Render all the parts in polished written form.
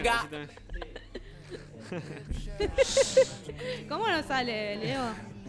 ¿Cómo nos sale, Leo?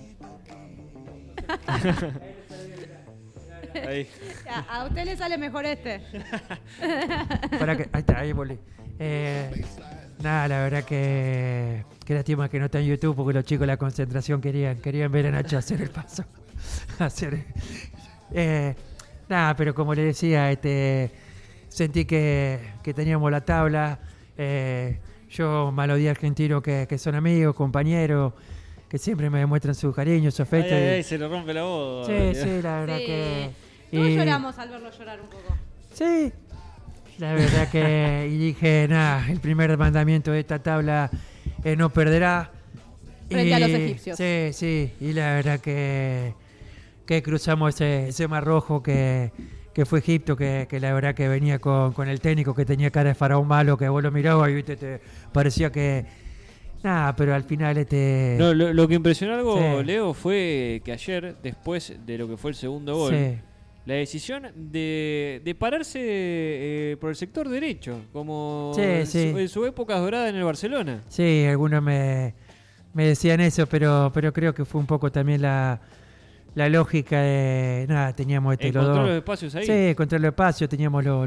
Ahí. A usted le sale mejor este. Para que, ahí está, ahí volví. Nada, la verdad que lástima que no está en YouTube porque los chicos de la concentración querían ver a Nacho hacer el paso. Nada, pero como le decía, sentí que teníamos la tabla. Yo malodía argentino que son amigos, compañeros, que siempre me demuestran su cariño, su afecto. Ay, se le rompe la voz. Sí, la verdad Sí. que... Todos lloramos al verlo llorar un poco. Sí, la verdad que... Y dije, nada, el primer mandamiento de esta tabla no perderá. Frente a los egipcios. Sí, y la verdad que cruzamos ese mar rojo que fue Egipto, que la verdad que venía con el técnico que tenía cara de faraón malo, que vos lo mirabas y viste, te parecía que... Nada, pero al final No, lo que impresionó algo, Sí. Leo, fue que ayer, después de lo que fue el segundo gol, Sí. la decisión de pararse por el sector derecho, como Sí, sí. En su época dorada en el Barcelona. Sí, algunos me decían eso, pero creo que fue un poco también la lógica de... Nada, teníamos los Encontró dos... los espacios ahí. Sí, encontré los espacios, teníamos los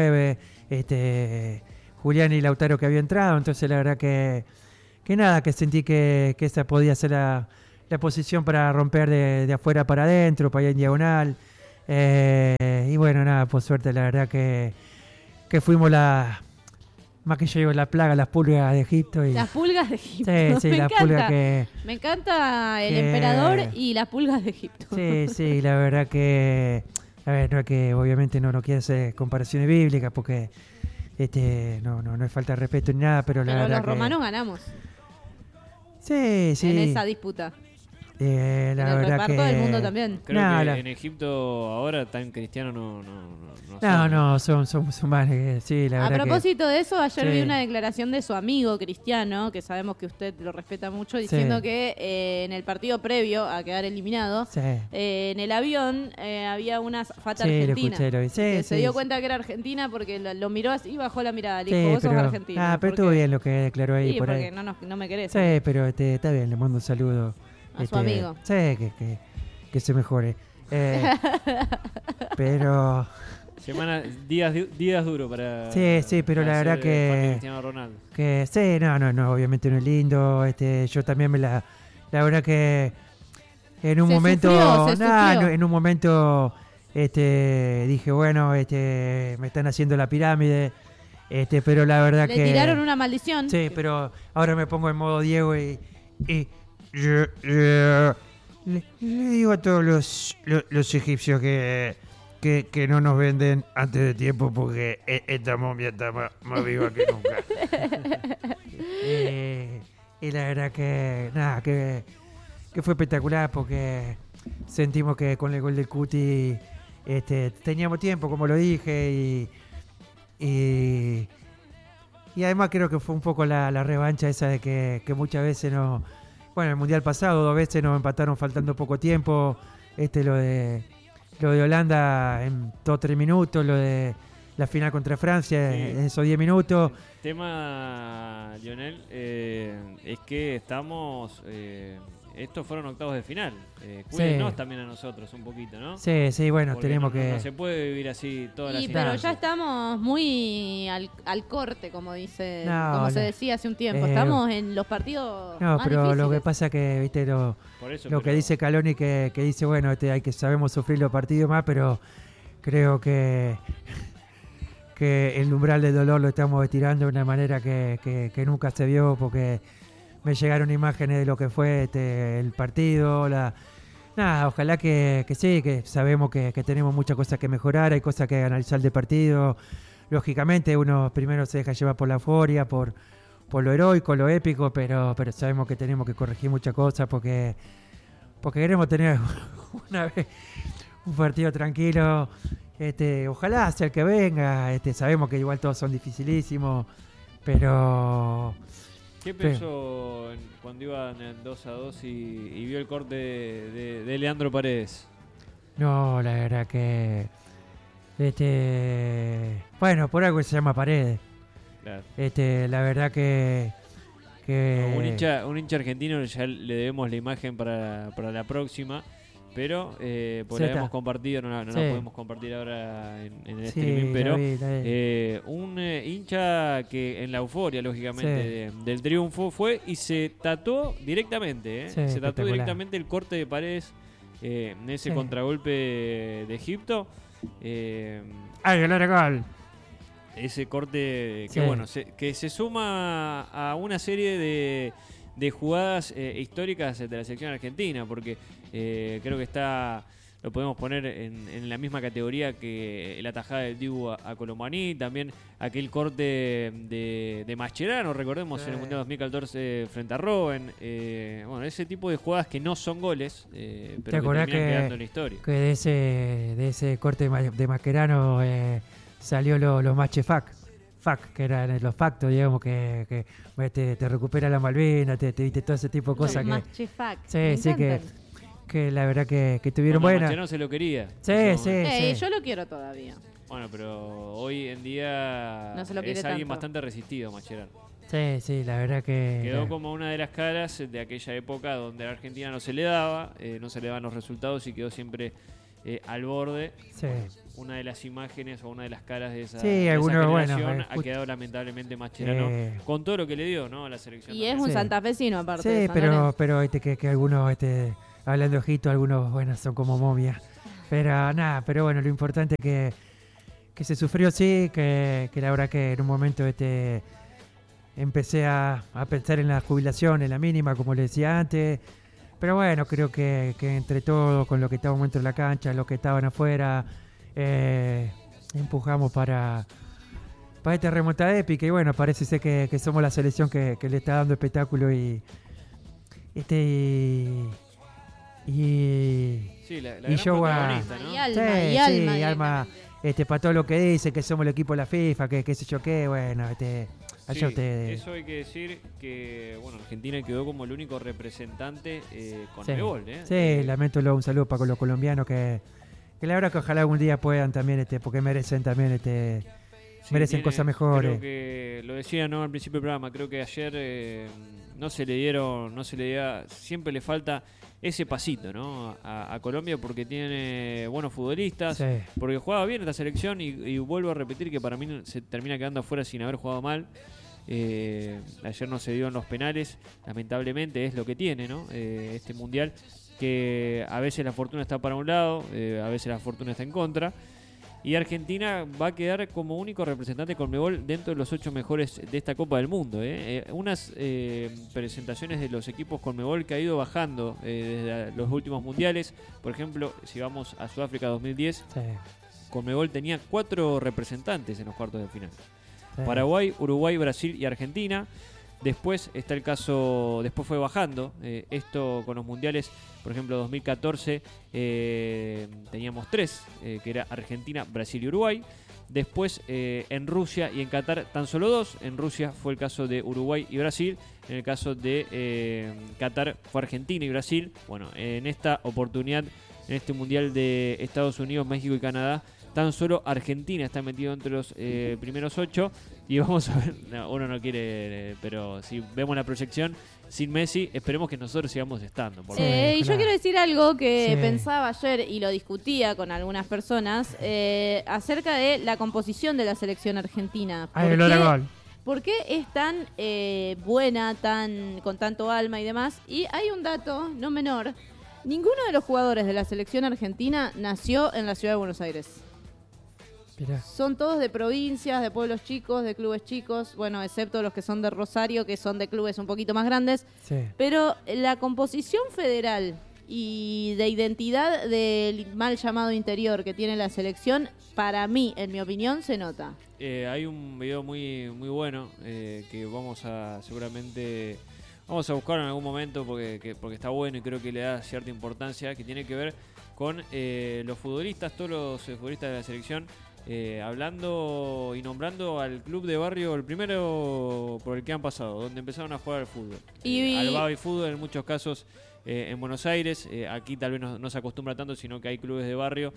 2-9, Julián y Lautaro que había entrado, entonces la verdad que nada, que sentí que esa podía ser la posición para romper de afuera para adentro, para ir en diagonal. Y bueno, nada, por suerte la verdad que fuimos más que yo digo la plaga, las pulgas de Egipto. Y, Las pulgas de Egipto. sí, Me las encanta. pulgas que... Me encanta el que- emperador y las pulgas de Egipto. Sí, la verdad que... A ver, no es que obviamente no quiero hacer comparaciones bíblicas porque no es falta de respeto ni nada, pero la Pero verdad los romanos ganamos Sí. en esa disputa. La En el verdad reparto que... del mundo también. Creo No, que la- en Egipto ahora tan cristiano no son musulmanes, sí, la A verdad propósito de eso, ayer Sí. vi una declaración de su amigo cristiano, que sabemos que usted lo respeta mucho, diciendo que en el partido previo a quedar eliminado, Sí. en el avión había una azafata Sí, lo argentina. escuché, lo vi. Sí, que sí, se dio sí. cuenta que era argentina porque lo miró así y bajó la mirada. Le Sí, dijo, vos sos pero, argentina. pero estuvo porque- bien lo que declaró ahí Sí, por porque ahí. no me querés. Sí, pero está bien, le mando un saludo. A su amigo. Sí, que se mejore. Pero... días duros para... Sí, pero la para verdad ser que- fan de Cristiano Ronaldo. Que sí, no, obviamente no es lindo. Yo también la verdad que en un Se momento, sufrió, se sufrió. en un momento, dije bueno, me están haciendo la pirámide, pero la verdad Le que tiraron una maldición. sí, pero ahora me pongo en modo Diego y le digo a todos los egipcios que no nos venden antes de tiempo porque esta momia está más viva que nunca. Y la verdad que nada, que fue espectacular porque sentimos que con el gol del Cuti teníamos tiempo, como lo dije, y además creo que fue un poco la revancha esa de que muchas veces no... Bueno, el Mundial pasado 2 veces nos empataron faltando poco tiempo, lo de Holanda en 2-3 minutos, lo de la final contra Francia Sí. en esos 10 minutos. El tema, Lionel, es que estamos... estos fueron octavos de final. Cuídennos Sí. también a nosotros un poquito, ¿no? Sí, bueno, Porque tenemos no se puede vivir así toda la Y, semana. pero ya estamos muy al corte, como se decía hace un tiempo. Eh, Estamos en los partidos No, más pero lo que difíciles. pasa que, viste, Por eso, lo que pero- dice Caloni que dice, bueno, hay que sabemos sufrir los partidos más, pero creo que el umbral del dolor lo estamos estirando de una manera que nunca se vio, porque me llegaron imágenes de lo que fue el partido, nada, ojalá que sí, que sabemos que tenemos muchas cosas que mejorar, hay cosas que analizar del partido. Lógicamente uno primero se deja llevar por la euforia, por lo heroico, lo épico, pero sabemos que tenemos que corregir muchas cosas porque queremos tener una vez un partido tranquilo. Ojalá sea el que venga. Sabemos que igual todos son dificilísimos, pero ¿Qué pensó cuando iban en 2-2 y vio el corte de Leandro Paredes? no, la verdad que bueno, por algo se llama Paredes. Claro. La verdad que Un hincha argentino, ya le debemos la imagen para la próxima, pero porque la hemos compartido, no la podemos compartir ahora en el streaming, pero un hincha que en la euforia, lógicamente, del triunfo fue y se tatuó directamente, se tatuó directamente el corte de Paredes en ese contragolpe de Egipto. ¡Ay, el gol! Ese corte que que se suma a una serie de jugadas históricas de la selección argentina, porque creo que lo podemos poner en la misma categoría que la tajada del Dibu a Colomani, también aquel corte de Mascherano, recordemos, en el Mundial 2014 frente a Robben. Ese tipo de jugadas que no son goles, pero que terminan quedando en la historia. Que de ese corte de Mascherano salió los matchefac, que eran los factos, digamos, que te recupera la Malvina, te diste todo ese tipo de cosas. Matchefac. Sí, que la verdad que tuvieron buena. Mascherano se lo quería. Sí. Yo lo quiero todavía. Bueno, pero hoy en día no se lo quiere es alguien tanto. bastante resistido, Mascherano. Sí, la verdad que quedó como una de las caras de aquella época donde a la Argentina no se le daban los resultados y quedó siempre al borde. Sí. Una de las imágenes o una de las caras de esa, generación ha quedado lamentablemente Mascherano con todo lo que le dio, ¿no?, a la selección. Y es un santafesino aparte. Sí, pero que algunos hablando ojito, algunos son como momias. Pero bueno, lo importante es que se sufrió, que la verdad que en un momento empecé a pensar en la jubilación, en la mínima, como le decía antes. Pero bueno, creo que entre todo, con lo que estábamos dentro de la cancha, los que estaban afuera, empujamos para esta remontada épica. Y bueno, parece ser que somos la selección que le está dando espectáculo y la yo protagonista, ¿no? Y alma, para todo lo que dice, que somos el equipo de la FIFA, que qué sé yo qué, bueno, allá ustedes. Eso hay que decir que, Argentina quedó como el único representante con Mebol, Sí, lamento un saludo para los colombianos que la verdad que ojalá algún día puedan también, porque merecen también, merecen cosas mejores. Creo que lo decía, ¿no?, al principio del programa, creo que ayer no se le dio, siempre le falta ese pasito, ¿no?, a Colombia, porque tiene buenos futbolistas, porque jugaba bien esta selección y vuelvo a repetir que para mí se termina quedando afuera sin haber jugado mal. Ayer no se dio en los penales, lamentablemente es lo que tiene, ¿no?, este mundial, que a veces la fortuna está para un lado, a veces la fortuna está en contra. Y Argentina va a quedar como único representante con Mebol dentro de los 8 mejores de esta Copa del Mundo. Unas presentaciones de los equipos con Mebol que ha ido bajando desde los últimos mundiales. Por ejemplo, si vamos a Sudáfrica 2010, con Mebol tenía 4 representantes en los cuartos de final. Paraguay, Uruguay, Brasil y Argentina. Después está el caso, después fue bajando esto con los mundiales. Por ejemplo, 2014 teníamos 3, que era Argentina, Brasil y Uruguay. Después en Rusia y en Qatar tan solo 2. En Rusia fue el caso de Uruguay y Brasil. En el caso de Qatar fue Argentina y Brasil. Bueno, en esta oportunidad, en este mundial de Estados Unidos, México y Canadá, tan solo Argentina está metido entre los primeros 8. Y vamos a ver, uno no quiere, pero si vemos la proyección sin Messi, esperemos que nosotros sigamos estando. Y yo quiero decir algo que pensaba ayer y lo discutía con algunas personas acerca de la composición de la selección argentina. ¿Por qué es tan buena, con tanto alma y demás? Y hay un dato no menor. Ninguno de los jugadores de la selección argentina nació en la ciudad de Buenos Aires. Mirá. Son todos de provincias, de pueblos chicos, de clubes chicos, bueno, excepto los que son de Rosario, que son de clubes un poquito más grandes. Pero la composición federal y de identidad del mal llamado interior que tiene la selección, para mí, en mi opinión, se nota. Hay un video muy bueno que seguramente vamos a buscar en algún momento porque está bueno y creo que le da cierta importancia, que tiene que ver con los futbolistas, todos los futbolistas de la selección hablando y nombrando al club de barrio, el primero por el que han pasado, donde empezaron a jugar al fútbol. Al baby fútbol en muchos casos en Buenos Aires. Aquí tal vez no se acostumbra tanto, sino que hay clubes de barrio,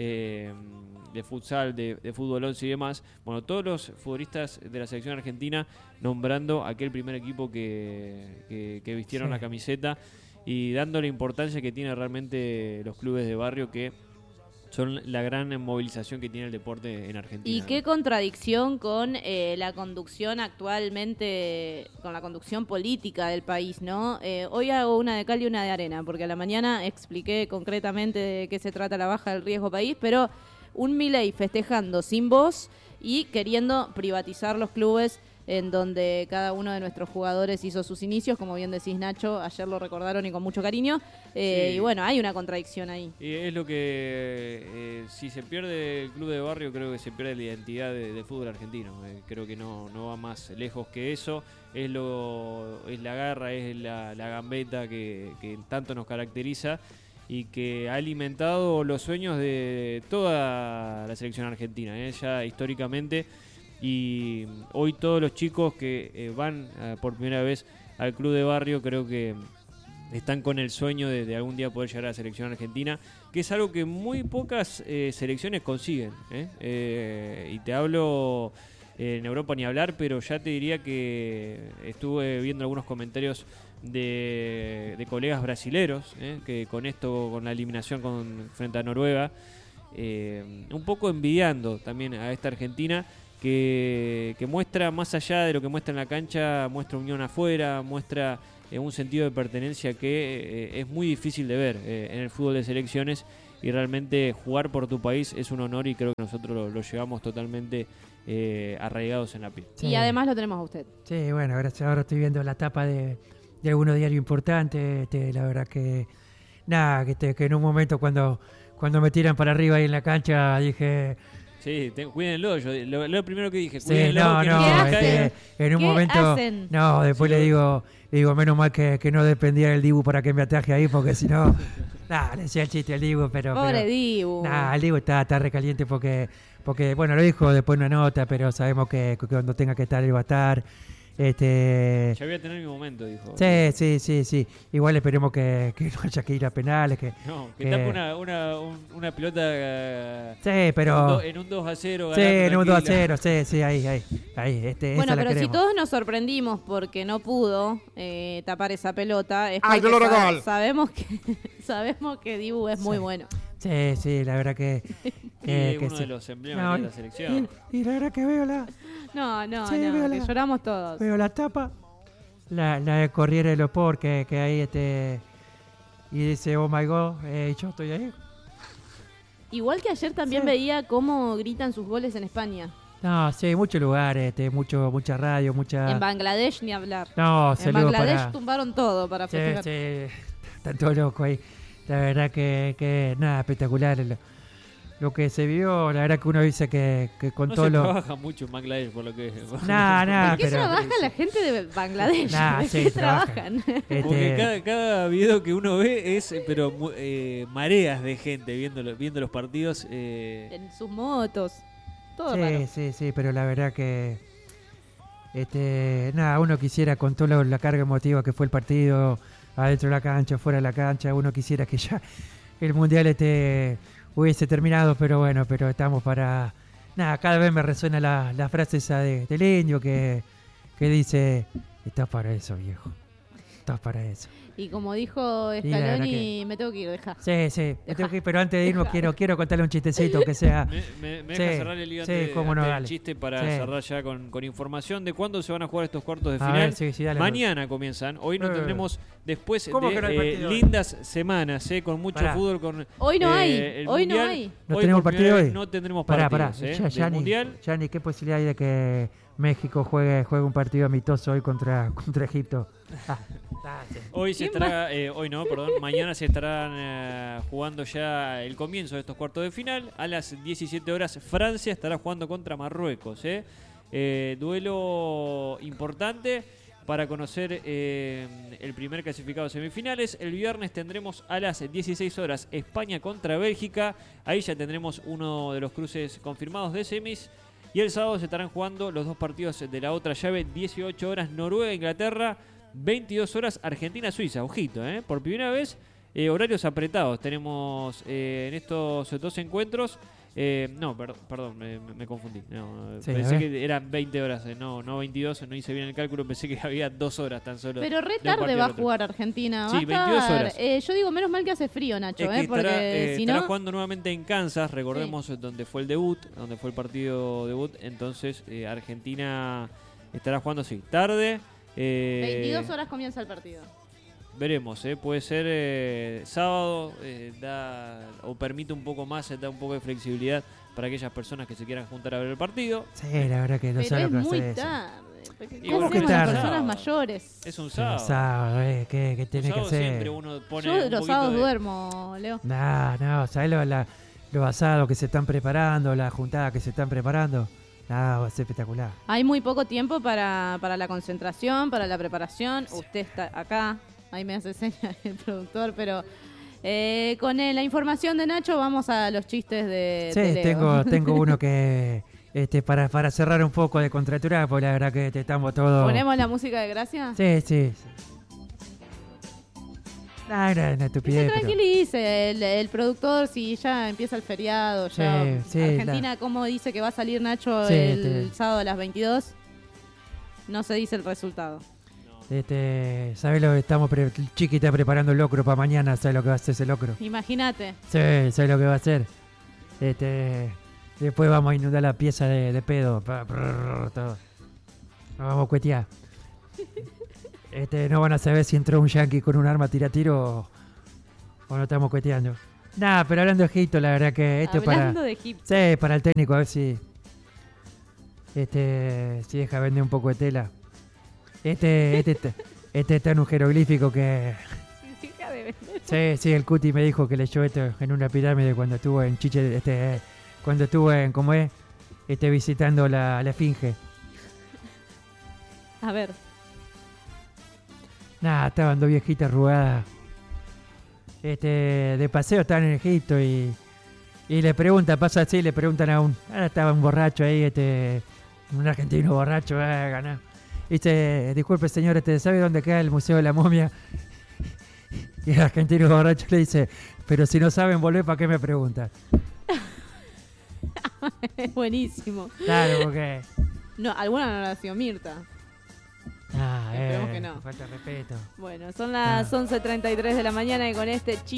de futsal, de fútbol 11 y demás. Bueno, todos los futbolistas de la selección argentina nombrando aquel primer equipo que vistieron la camiseta y dando la importancia que tiene realmente los clubes de barrio, que son la gran movilización que tiene el deporte en Argentina. Y qué contradicción con la conducción actualmente, con la conducción política del país, ¿no? Hoy hago una de cal y una de arena, porque a la mañana expliqué concretamente de qué se trata la baja del riesgo país, pero un Milei festejando sin voz y queriendo privatizar los clubes en donde cada uno de nuestros jugadores hizo sus inicios, como bien decís, Nacho, ayer lo recordaron y con mucho cariño, y bueno, hay una contradicción ahí. Y es lo que, si se pierde el club de barrio, creo que se pierde la identidad del fútbol argentino. Creo que no va más lejos que eso. Es la garra, es la gambeta que tanto nos caracteriza y que ha alimentado los sueños de toda la selección argentina, ya históricamente. Y hoy todos los chicos que van por primera vez al club de barrio, creo que están con el sueño de algún día poder llegar a la selección argentina, que es algo que muy pocas selecciones consiguen, y te hablo en Europa ni hablar, pero ya te diría que estuve viendo algunos comentarios de colegas brasileros, que con la eliminación frente a Noruega, un poco envidiando también a esta Argentina, que muestra, más allá de lo que muestra en la cancha, muestra unión afuera, muestra un sentido de pertenencia que es muy difícil de ver en el fútbol de selecciones, y realmente jugar por tu país es un honor, y creo que nosotros lo llevamos totalmente arraigados en la piel. Sí. Y además lo tenemos a usted. Sí, bueno, gracias. Ahora estoy viendo la tapa de algunos diarios importantes, la verdad que nada, que en un momento cuando me tiran para arriba ahí en la cancha dije... Sí, cuídenlo, yo lo primero que dije, sí, cuídenlo. En un momento, no, después le digo, menos mal que no dependía del Dibu para que me ataje ahí, porque si no, le decía el chiste al Dibu, pero... Pobre Dibu. El Dibu está recaliente porque, bueno, lo dijo después en una nota, pero sabemos que cuando tenga que estar, él va a estar. Ya voy a tener mi momento, dijo. Sí. Igual esperemos que no haya que ir a penales. Que tape una pelota. Sí, pero. En un 2-0. Sí, en un 2-0. Sí, ahí. Bueno, pero si todos nos sorprendimos porque no pudo tapar esa pelota, es yo lo regalo. Sabemos que Dibu es muy bueno. Sí, la verdad que uno de los emblemas de la selección. Y la verdad que veo la... No, que lloramos todos. Veo la tapa, la de Corriere dello Sport, que ahí y dice, oh my god, yo estoy ahí. Igual que ayer también veía cómo gritan sus goles en España. No, sí, muchos lugares, mucha radio, mucha... En Bangladesh ni hablar. No, en Bangladesh tumbaron todo para festejar. Sí, están todos locos ahí. La verdad que nada, espectacular lo que se vio. La verdad que uno dice que con todo lo... No se trabaja mucho en Bangladesh, por lo que... Nada, ¿Por qué trabaja la gente de Bangladesh? ¿De qué trabajan? Porque cada video que uno ve es mareas de gente viendo los partidos. En sus motos. Todo raro. Sí, pero la verdad que... uno quisiera, con toda la carga emotiva que fue el partido... adentro de la cancha, fuera de la cancha, uno quisiera que ya el Mundial hubiese terminado, pero estamos para... Nada, cada vez me resuena la frase esa del Indio que dice, estás para eso, viejo, estás para eso. Y como dijo Scaloni, me tengo que ir, deja. Sí, me tengo que ir, pero antes de irnos quiero contarle un chistecito que sea... Me deja cerrar el lío del chiste para cerrar ya con información de cuándo se van a jugar estos cuartos de final. Dale, mañana comienzan, hoy no tendremos, después de lindas semanas, con mucho fútbol. Hoy no hay. ¿No tenemos partido hoy? No tendremos partidos del Mundial. Gianni, ¿qué posibilidad hay de que México juegue un partido amistoso hoy contra Egipto? Mañana se estarán jugando ya el comienzo de estos cuartos de final. A las 17 horas Francia estará jugando contra Marruecos. Duelo importante para conocer el primer clasificado de semifinales. El viernes tendremos a las 16 horas España contra Bélgica. Ahí ya tendremos uno de los cruces confirmados de semis. Y el sábado se estarán jugando los dos partidos de la otra llave. 18 horas Noruega-Inglaterra, 22 horas Argentina-Suiza. Ojito, por primera vez horarios apretados tenemos en estos dos encuentros. Perdón, me confundí. Sí, pensé que eran 20 horas, no 22, no hice bien el cálculo, pensé que había 2 horas tan solo. Pero re tarde va a jugar Argentina. Sí, 22 horas. Yo digo, menos mal que hace frío, Nacho, es que porque si no... estará jugando nuevamente en Kansas, recordemos donde fue el debut, donde fue el partido debut, entonces Argentina estará jugando, tarde. 22 horas comienza el partido. Veremos, puede ser sábado, o permite un poco más, da un poco de flexibilidad para aquellas personas que se quieran juntar a ver el partido. Sí, la verdad que no sé lo que hacer. Es muy tarde. ¿Cómo que tarde? Personas mayores. Es un sábado. ¿Qué tiene que hacer? Siempre uno pone yo los sábados duermo, Leo. No, ¿sabes los asados que se están preparando, las juntadas que se están preparando? Va a ser espectacular. Hay muy poco tiempo para la concentración, para la preparación. Sí. Usted está acá. Ahí me hace señas el productor, pero con la información de Nacho vamos a los chistes de Leo. Tengo uno que para cerrar un poco de contratura, porque la verdad que estamos todos... ¿Ponemos la música de Gracia? Sí. Era una estupidez. Que se tranquilice el productor si ya empieza el feriado. Ya Argentina, ¿cómo dice que va a salir Nacho el sábado a las 22? No se dice el resultado. ¿Sabes lo que estamos Chiqui está preparando el locro para mañana? ¿Sabes lo que va a hacer ese locro? Imagínate. Sí, ¿sabes lo que va a hacer? Después vamos a inundar la pieza de pedo. Todo. Nos vamos a cuetear. No van a saber si entró un yankee con un arma tiro o no estamos cueteando. Nah, pero hablando de Egipto, la verdad que hablando de Egipto. Sí, para el técnico, a ver si deja vender un poco de tela. Está en un jeroglífico que... Sí, el Cuti me dijo que leyó esto en una pirámide cuando estuvo en Chiche, cuando estuvo en, ¿cómo es? Visitando la Esfinge. A ver. Estaban dos viejitas arrugadas. De paseo estaban en Egipto y le preguntan a ahora estaba un borracho ahí, un argentino borracho, ganar. Dice, disculpe señor, ¿sabe dónde queda el Museo de la Momia? Y el argentino borracho le dice, pero si no saben volver, ¿para qué me preguntan? Es buenísimo. Claro, porque... No, alguna no la ha sido Mirta. Esperemos que no. Falta respeto. Bueno, son las 11:33 de la mañana y con este chiste...